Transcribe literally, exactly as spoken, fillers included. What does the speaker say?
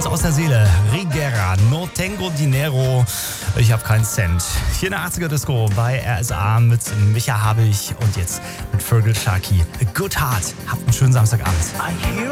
Ganz aus der Seele. Rigera, No Tengo Dinero. Ich habe keinen Cent. Hier in der achtziger Disco bei R S A mit Micha Habich und jetzt mit Fergal Sharkey. A Good Heart. Habt einen schönen Samstagabend. I hear